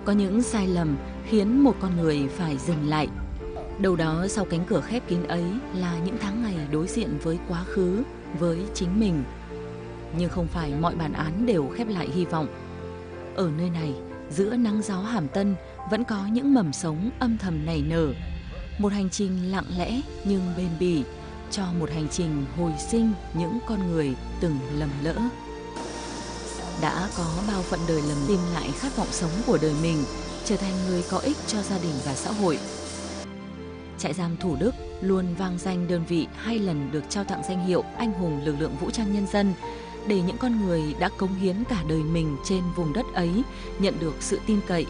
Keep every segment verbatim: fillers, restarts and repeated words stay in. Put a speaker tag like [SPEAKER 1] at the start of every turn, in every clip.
[SPEAKER 1] Có những sai lầm khiến một con người phải dừng lại. Đâu đó sau cánh cửa khép kín ấy là những tháng ngày đối diện với quá khứ, với chính mình. Nhưng không phải mọi bản án đều khép lại hy vọng. Ở nơi này, giữa nắng gió hàm tân, vẫn có những mầm sống âm thầm nảy nở. Một hành trình lặng lẽ nhưng bền bỉ, cho một hành trình hồi sinh những con người từng lầm lỡ. Đã có bao phận đời lầm tìm lại khát vọng sống của đời mình, trở thành người có ích cho gia đình và xã hội. Trại giam Thủ Đức luôn vang danh đơn vị hai lần được trao tặng danh hiệu Anh hùng lực lượng vũ trang nhân dân, để những con người đã cống hiến cả đời mình trên vùng đất ấy nhận được sự tin cậy.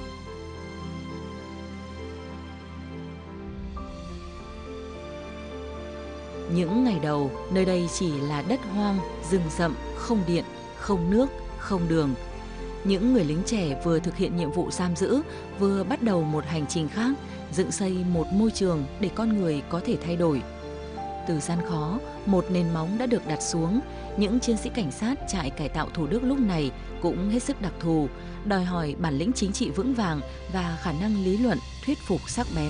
[SPEAKER 1] Những ngày đầu, nơi đây chỉ là đất hoang, rừng rậm, không điện, không nước, không đường. Những người lính trẻ vừa thực hiện nhiệm vụ giam giữ, vừa bắt đầu một hành trình khác, dựng xây một môi trường để con người có thể thay đổi. Từ gian khó, một nền móng đã được đặt xuống. Những chiến sĩ cảnh sát trại cải tạo Thủ Đức lúc này cũng hết sức đặc thù, đòi hỏi bản lĩnh chính trị vững vàng và khả năng lý luận thuyết phục sắc bén.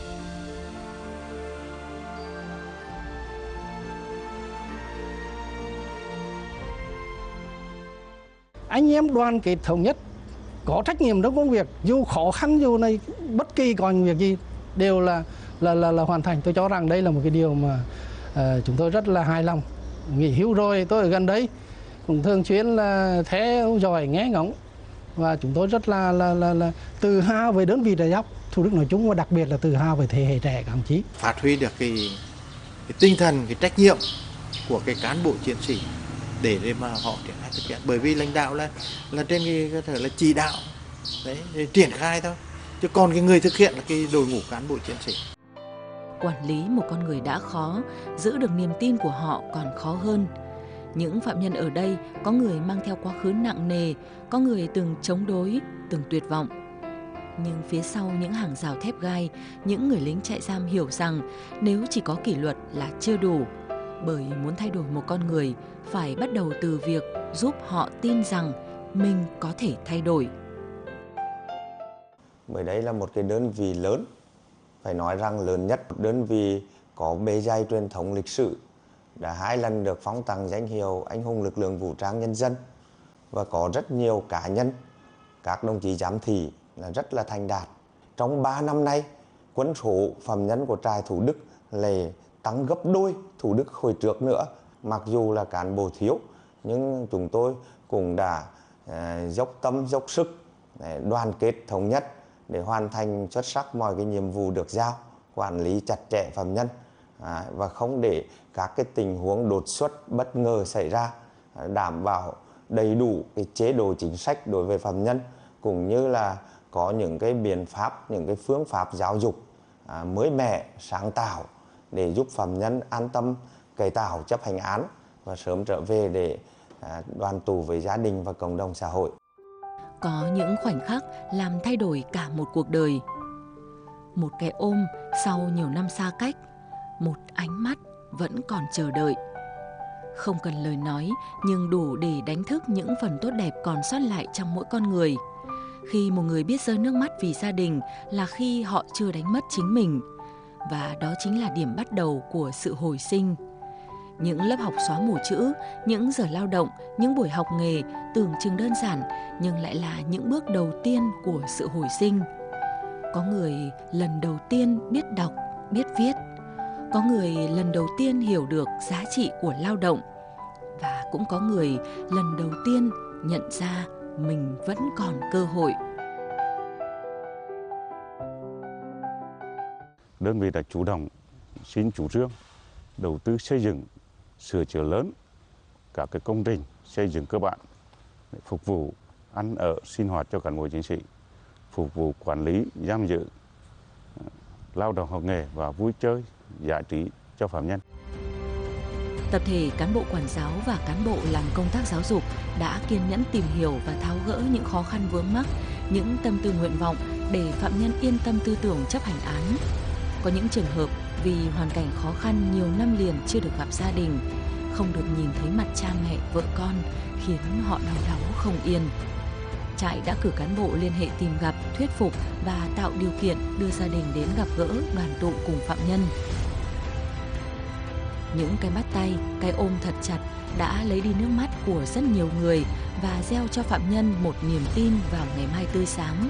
[SPEAKER 2] Anh em đoàn kết thống nhất, có trách nhiệm trong công việc, dù khó khăn dù này bất kỳ còn việc gì đều là là là, là hoàn thành. Tôi cho rằng đây là một cái điều mà uh, chúng tôi rất là hài lòng. Nghỉ hưu rồi tôi ở gần đấy cũng thường xuyên là theo dõi nghe ngóng, và chúng tôi rất là là là, là tự hào về đơn vị trại giam Thủ Đức nói chung, và đặc biệt là tự hào về thế hệ trẻ các đồng chí.
[SPEAKER 3] Phát huy được cái, cái tinh thần, cái trách nhiệm của cái cán bộ chiến sĩ để, để mà họ triển khai thực hiện, bởi vì lãnh đạo là là trên cái có thể là chỉ đạo đấy, để triển khai thôi, chứ còn cái người thực hiện là cái đội ngũ cán bộ chiến sĩ.
[SPEAKER 1] Quản lý một con người đã khó, giữ được niềm tin của họ còn khó hơn. Những phạm nhân ở đây có người mang theo quá khứ nặng nề, có người từng chống đối, từng tuyệt vọng. Nhưng phía sau những hàng rào thép gai, những người lính trại giam hiểu rằng nếu chỉ có kỷ luật là chưa đủ. Bởi muốn thay đổi một con người, phải bắt đầu từ việc giúp họ tin rằng mình có thể thay đổi.
[SPEAKER 4] Bởi đây là một cái đơn vị lớn, phải nói rằng lớn nhất, đơn vị có bề dày truyền thống lịch sử, đã hai lần được phong tặng danh hiệu Anh hùng lực lượng vũ trang nhân dân, và có rất nhiều cá nhân, các đồng chí giám thị là rất là thành đạt. Trong ba năm nay, quân số phạm nhân của trại Thủ Đức lại tăng gấp đôi Thủ Đức hồi trước nữa. Mặc dù là cán bộ thiếu, nhưng chúng tôi cũng đã uh, dốc tâm, dốc sức, đoàn kết thống nhất để hoàn thành xuất sắc mọi cái nhiệm vụ được giao, quản lý chặt chẽ phạm nhân, à, và không để các cái tình huống đột xuất bất ngờ xảy ra, à, đảm bảo đầy đủ cái chế độ chính sách đối với phạm nhân, cũng như là có những cái biện pháp, những cái phương pháp giáo dục à, mới mẻ, sáng tạo để giúp phạm nhân an tâm cải tạo chấp hành án và sớm trở về để à, đoàn tụ với gia đình và cộng đồng xã hội.
[SPEAKER 1] Có những khoảnh khắc làm thay đổi cả một cuộc đời. Một cái ôm sau nhiều năm xa cách, một ánh mắt vẫn còn chờ đợi. Không cần lời nói, nhưng đủ để đánh thức những phần tốt đẹp còn sót lại trong mỗi con người. Khi một người biết rơi nước mắt vì gia đình là khi họ chưa đánh mất chính mình. Và đó chính là điểm bắt đầu của sự hồi sinh. Những lớp học xóa mù chữ, những giờ lao động, những buổi học nghề tưởng chừng đơn giản nhưng lại là những bước đầu tiên của sự hồi sinh. Có người lần đầu tiên biết đọc, biết viết. Có người lần đầu tiên hiểu được giá trị của lao động. Và cũng có người lần đầu tiên nhận ra mình vẫn còn cơ hội.
[SPEAKER 5] Đơn vị đã chủ động xin chủ trương đầu tư xây dựng, sửa chữa lớn các cái công trình xây dựng cơ bản để phục vụ ăn ở sinh hoạt cho cán bộ chiến sĩ, phục vụ quản lý giam giữ, lao động học nghề và vui chơi giải trí cho phạm nhân.
[SPEAKER 1] Tập thể cán bộ quản giáo và cán bộ làm công tác giáo dục đã kiên nhẫn tìm hiểu và tháo gỡ những khó khăn vướng mắc, những tâm tư nguyện vọng để phạm nhân yên tâm tư tưởng chấp hành án. Có những trường hợp vì hoàn cảnh khó khăn nhiều năm liền chưa được gặp gia đình, không được nhìn thấy mặt cha mẹ, vợ con, khiến họ đau đáu không yên. trại đã cử cán bộ liên hệ tìm gặp, thuyết phục và tạo điều kiện đưa gia đình đến gặp gỡ, đoàn tụ cùng phạm nhân. Những cái bắt tay, cái ôm thật chặt đã lấy đi nước mắt của rất nhiều người và gieo cho phạm nhân một niềm tin vào ngày mai tươi sáng.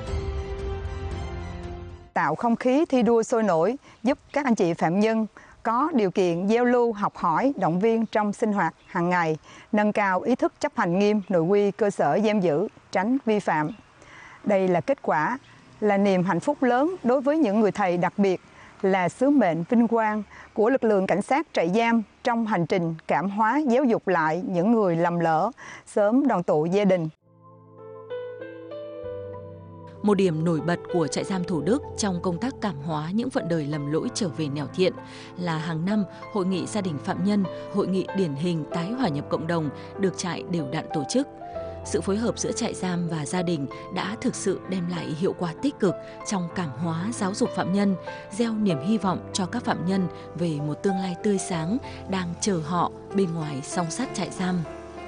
[SPEAKER 6] Tạo không khí thi đua sôi nổi, giúp các anh chị phạm nhân có điều kiện giao lưu, học hỏi, động viên trong sinh hoạt hàng ngày, nâng cao ý thức chấp hành nghiêm nội quy cơ sở giam giữ, tránh vi phạm. Đây là kết quả, là niềm hạnh phúc lớn đối với những người thầy đặc biệt, là sứ mệnh vinh quang của lực lượng cảnh sát trại giam trong hành trình cảm hóa giáo dục lại những người lầm lỡ, sớm đoàn tụ gia đình.
[SPEAKER 1] Một điểm nổi bật của trại giam Thủ Đức trong công tác cảm hóa những phận đời lầm lỗi trở về nẻo thiện là hàng năm Hội nghị gia đình phạm nhân, Hội nghị điển hình tái hòa nhập cộng đồng được trại đều đặn tổ chức. Sự phối hợp giữa trại giam và gia đình đã thực sự đem lại hiệu quả tích cực trong cảm hóa giáo dục phạm nhân, gieo niềm hy vọng cho các phạm nhân về một tương lai tươi sáng đang chờ họ bên ngoài song sắt trại giam.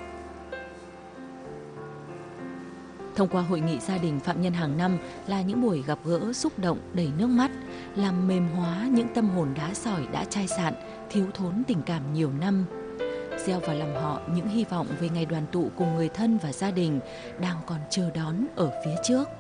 [SPEAKER 1] Thông qua hội nghị gia đình phạm nhân hàng năm là những buổi gặp gỡ xúc động đầy nước mắt, làm mềm hóa những tâm hồn đá sỏi đã chai sạn, thiếu thốn tình cảm nhiều năm, gieo vào lòng họ những hy vọng về ngày đoàn tụ cùng người thân và gia đình đang còn chờ đón ở phía trước.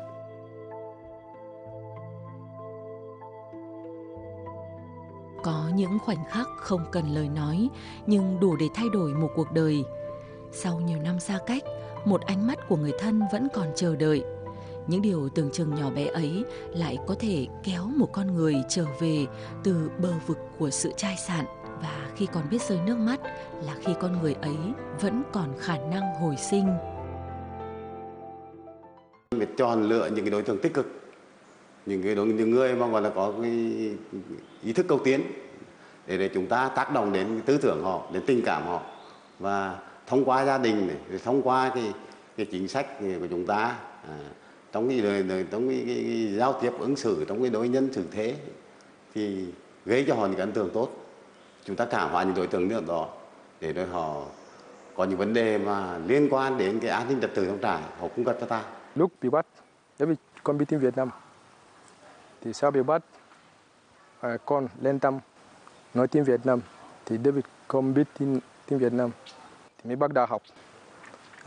[SPEAKER 1] Có những khoảnh khắc không cần lời nói, nhưng đủ để thay đổi một cuộc đời. Sau nhiều năm xa cách, một ánh mắt của người thân vẫn còn chờ đợi. Những điều tưởng chừng nhỏ bé ấy lại có thể kéo một con người trở về từ bờ vực của sự chai sạn, và khi còn biết rơi nước mắt là khi con người ấy vẫn còn khả năng hồi sinh.
[SPEAKER 7] Phải chọn lựa những cái đối tượng tích cực, những cái đối những người mà gọi là có cái ý thức cầu tiến để để chúng ta tác động đến tư tưởng họ, đến tình cảm họ, và thông qua gia đình này, thông qua cái cái chính sách của chúng ta à, trong cái đời, đời trong cái, cái, cái giao tiếp ứng xử, trong cái đối nhân xử thế thì gây cho họ những ấn tượng tốt. Chúng ta cảm hóa những đối tượng nữa đó để rồi họ có những vấn đề mà liên quan đến cái an ninh trật tự trong trại, họ cung cấp cho ta.
[SPEAKER 8] Lúc bị bắt, David con biết tiếng Việt Nam, thì sau bị bắt à, con lên tâm nói tiếng Việt Nam, thì David không biết tiếng, tiếng Việt Nam, thì mới bắt đầu học.